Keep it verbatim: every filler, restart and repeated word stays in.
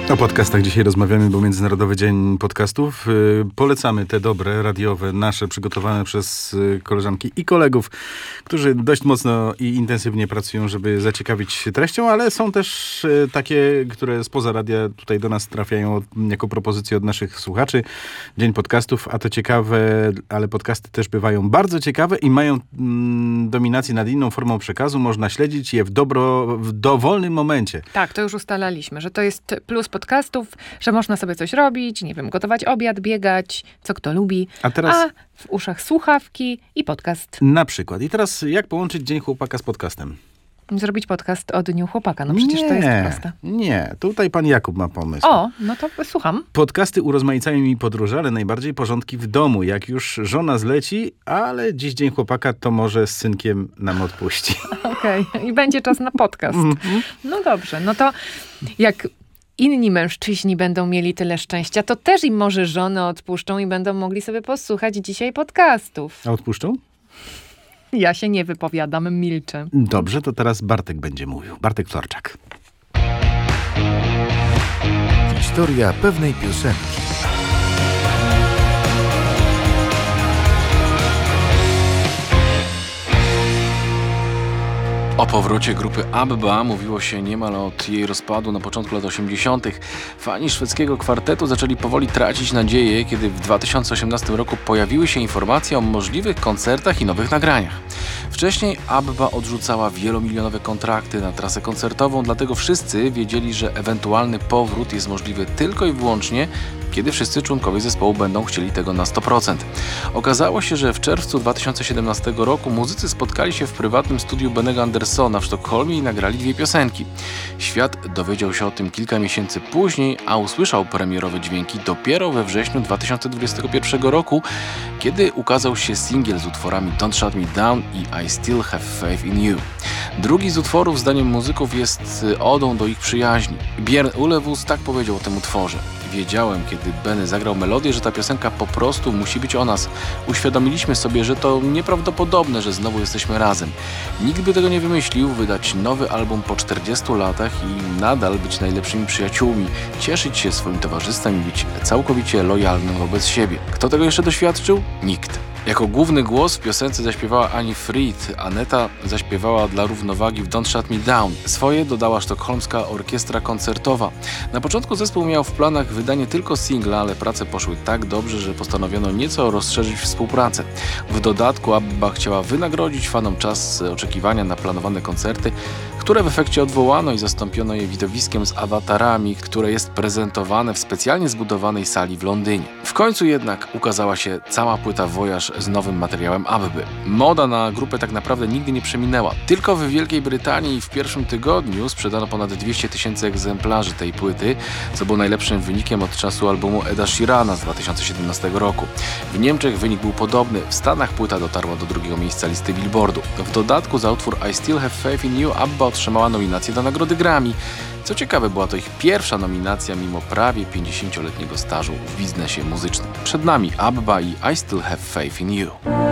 O podcastach dzisiaj rozmawiamy, bo Międzynarodowy Dzień Podcastów. Yy, polecamy te dobre, radiowe, nasze, przygotowane przez yy, koleżanki i kolegów, którzy dość mocno i intensywnie pracują, żeby zaciekawić się treścią, ale są też yy, takie, które spoza radia tutaj do nas trafiają od, jako propozycje od naszych słuchaczy. Dzień Podcastów, a to ciekawe, ale podcasty też bywają bardzo ciekawe i mają mm, dominację nad inną formą przekazu. Można śledzić je w, dobro, w dowolnym momencie. Tak, to już ustalaliśmy, że to jest plus podcastów, że można sobie coś robić, nie wiem, gotować obiad, biegać, co kto lubi. A teraz... A w uszach słuchawki i podcast. Na przykład. I teraz jak połączyć Dzień Chłopaka z podcastem? Zrobić podcast o Dniu Chłopaka. No przecież nie, to jest proste. Nie, tutaj pan Jakub ma pomysł. O, no to słucham. Podcasty urozmaicają mi podróże, ale najbardziej porządki w domu. Jak już żona zleci, ale dziś Dzień Chłopaka, to może z synkiem nam odpuści. Okej, okay. I będzie czas na podcast. Mm-hmm. No dobrze, no to jak inni mężczyźni będą mieli tyle szczęścia, to też im może żony odpuszczą i będą mogli sobie posłuchać dzisiaj podcastów. A odpuszczą? Ja się nie wypowiadam, milczę. Dobrze, to teraz Bartek będzie mówił. Bartek Florczak. Historia pewnej piosenki. O powrocie grupy ABBA mówiło się niemal od jej rozpadu na początku lat osiemdziesiątych. Fani szwedzkiego kwartetu zaczęli powoli tracić nadzieję, kiedy w dwa tysiące osiemnastym roku pojawiły się informacje o możliwych koncertach i nowych nagraniach. Wcześniej ABBA odrzucała wielomilionowe kontrakty na trasę koncertową, dlatego wszyscy wiedzieli, że ewentualny powrót jest możliwy tylko i wyłącznie, kiedy wszyscy członkowie zespołu będą chcieli tego na sto procent. Okazało się, że w czerwcu dwa tysiące siedemnastego roku muzycy spotkali się w prywatnym studiu Bennego Andersona w Sztokholmie i nagrali dwie piosenki. Świat dowiedział się o tym kilka miesięcy później, a usłyszał premierowe dźwięki dopiero we wrześniu dwa tysiące dwudziestego pierwszego roku, kiedy ukazał się singiel z utworami Don't Shut Me Down i I Still Have Faith in You. Drugi z utworów, zdaniem muzyków, jest odą do ich przyjaźni. Björn Ulvaeus tak powiedział o tym utworze. Wiedziałem, kiedy Benny zagrał melodię, że ta piosenka po prostu musi być o nas. Uświadomiliśmy sobie, że to nieprawdopodobne, że znowu jesteśmy razem. Nikt by tego nie wymyślił, wydać nowy album po czterdziestu latach i nadal być najlepszymi przyjaciółmi, cieszyć się swoim towarzystwem i być całkowicie lojalnym wobec siebie. Kto tego jeszcze doświadczył? Nikt. Jako główny głos w piosence zaśpiewała Annie Fried, Aneta zaśpiewała dla równowagi w Don't Shut Me Down. Swoje dodała sztokholmska orkiestra koncertowa. Na początku zespół miał w planach wydanie tylko singla, ale prace poszły tak dobrze, że postanowiono nieco rozszerzyć współpracę. W dodatku ABBA chciała wynagrodzić fanom czas oczekiwania na planowane koncerty, które w efekcie odwołano i zastąpiono je widowiskiem z awatarami, które jest prezentowane w specjalnie zbudowanej sali w Londynie. W końcu jednak ukazała się cała płyta Voyage z nowym materiałem ABBY. Moda na grupę tak naprawdę nigdy nie przeminęła. Tylko w Wielkiej Brytanii w pierwszym tygodniu sprzedano ponad dwieście tysięcy egzemplarzy tej płyty, co było najlepszym wynikiem od czasu albumu Eda Sheerana z dwa tysiące siedemnastego roku. W Niemczech wynik był podobny. W Stanach płyta dotarła do drugiego miejsca listy Billboardu. W dodatku za utwór I Still Have Faith in You ABBA otrzymała nominację do nagrody Grammy. Co ciekawe, była to ich pierwsza nominacja mimo prawie pięćdziesięcioletniego stażu w biznesie muzycznym. Przed nami ABBA i I Still Have Faith in You.